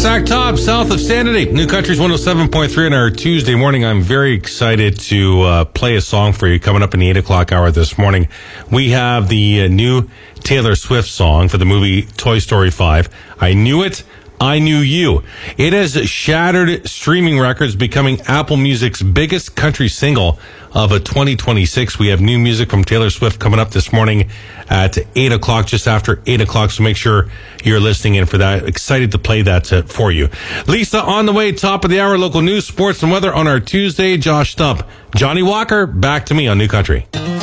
Sack Top, south of Sanity. New Country's 107.3 on our Tuesday morning. I'm very excited to play a song for you coming up in the 8 o'clock hour this morning. We have the new Taylor Swift song for the movie Toy Story 5. I Knew It, I Knew You. It has shattered streaming records, becoming Apple Music's biggest country single of 2026. We have new music from Taylor Swift coming up this morning at 8 o'clock, just after 8 o'clock. So make sure you're listening in for that. Excited to play that for you. Lisa on the way, top of the hour, local news, sports, and weather on our Tuesday. Josh Stump, Johnny Walker, back to me on New Country.